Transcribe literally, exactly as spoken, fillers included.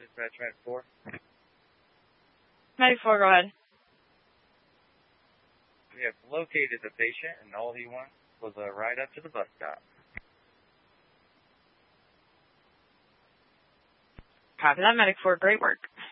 Dispatch Medic four. Medic four, go ahead. We have located the patient, and all he wants was a ride up to the bus stop. Copy that, Medic four. Great work.